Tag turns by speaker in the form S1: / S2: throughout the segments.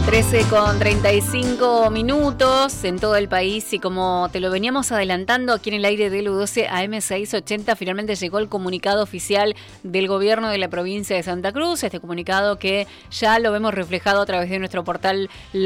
S1: 13:35 en todo el país, y como te lo veníamos adelantando aquí en el aire del U12 AM680, finalmente llegó el comunicado oficial del gobierno de la provincia de Santa Cruz. Este comunicado que ya lo vemos reflejado a través de nuestro portal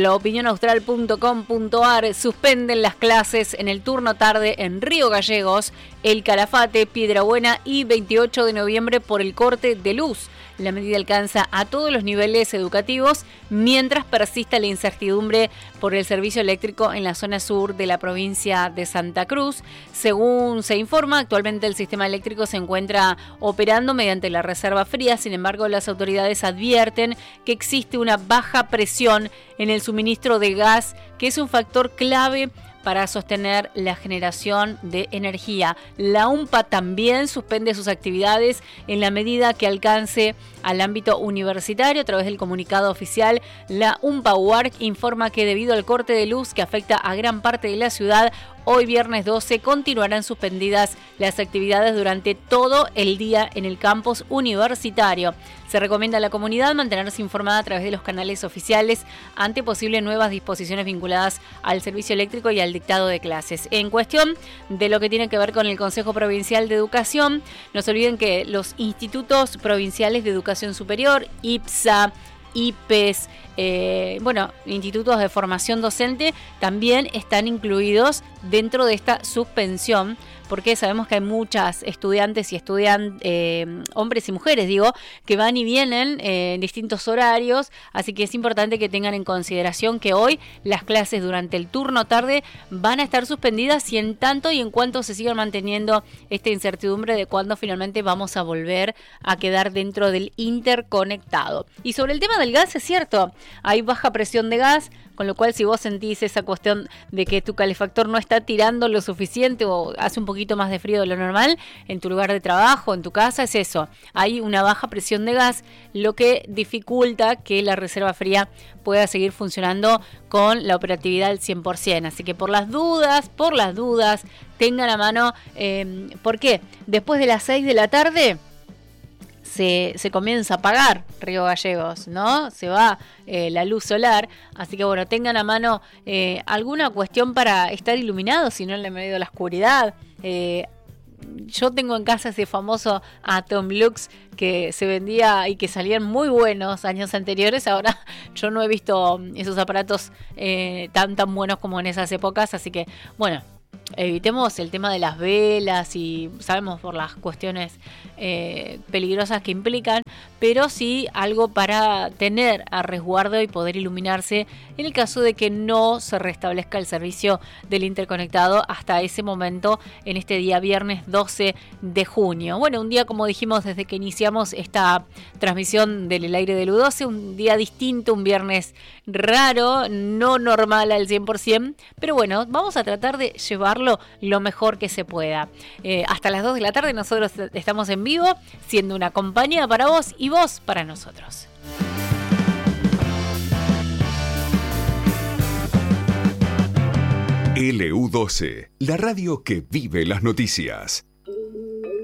S1: laopinionaustral.com.ar. Suspenden las clases en el turno tarde en Río Gallegos, El Calafate, Piedrabuena y 28 de noviembre por el corte de luz. La medida alcanza a todos los niveles educativos mientras persista la incertidumbre por el servicio eléctrico en la zona sur de la provincia de Santa Cruz. Según se informa, actualmente el sistema eléctrico se encuentra operando mediante la reserva fría. Sin embargo, las autoridades advierten que existe una baja presión en el suministro de gas, que es un factor clave para sostener la generación de energía. La UMPA también suspende sus actividades en la medida que alcance al ámbito universitario. A través del comunicado oficial, la UMPA UARC informa que debido al corte de luz que afecta a gran parte de la ciudad, hoy viernes 12 continuarán suspendidas las actividades durante todo el día en el campus universitario. Se recomienda a la comunidad mantenerse informada a través de los canales oficiales ante posibles nuevas disposiciones vinculadas al servicio eléctrico y al dictado de clases. En cuestión de lo que tiene que ver con el Consejo Provincial de Educación, no se olviden que los institutos provinciales de educación superior, IPSA, IPES, institutos de formación docente, también están incluidos dentro de esta suspensión, porque sabemos que hay muchas estudiantes y hombres y mujeres, que van y vienen en distintos horarios, así que es importante que tengan en consideración que hoy las clases durante el turno tarde van a estar suspendidas, y en tanto y en cuanto se siga manteniendo esta incertidumbre de cuándo finalmente vamos a volver a quedar dentro del interconectado. Y sobre el tema del gas, es cierto, hay baja presión de gas, con lo cual si vos sentís esa cuestión de que tu calefactor no está tirando lo suficiente o hace un poquito más de frío de lo normal en tu lugar de trabajo, en tu casa, es eso. Hay una baja presión de gas, lo que dificulta que la reserva fría pueda seguir funcionando con la operatividad al 100%. Así que por las dudas, tengan a mano, ¿por qué? Después de las 6 de la tarde se comienza a apagar Río Gallegos, ¿no? Se va la luz solar, así que bueno, tengan a mano alguna cuestión para estar iluminados, si no en medio de la oscuridad. Yo tengo en casa ese famoso Atom Lux que se vendía y que salían muy buenos años anteriores. Ahora yo no he visto esos aparatos tan buenos como en esas épocas, así que bueno, evitemos el tema de las velas, y sabemos por las cuestiones peligrosas que implican, pero sí algo para tener a resguardo y poder iluminarse en el caso de que no se restablezca el servicio del interconectado hasta ese momento, en este día viernes 12 de junio. Bueno, un día, como dijimos desde que iniciamos esta transmisión del aire del U12, un día distinto, un viernes raro, no normal al 100%, pero bueno, vamos a tratar de llevarlo lo mejor que se pueda. Hasta las 2 de la tarde nosotros estamos en vivo, siendo una compañía para vos y vos para nosotros.
S2: LU12, la radio que vive las noticias.